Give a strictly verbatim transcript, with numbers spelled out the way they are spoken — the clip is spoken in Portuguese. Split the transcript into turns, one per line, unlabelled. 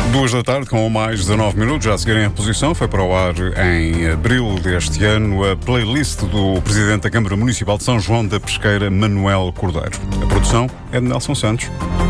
Duas da tarde, com mais dezanove minutos, já a seguirem a posição, foi para o ar em abril deste ano a playlist do Presidente da Câmara Municipal de São João da Pesqueira, Manuel Cordeiro. A produção é de Nelson Santos.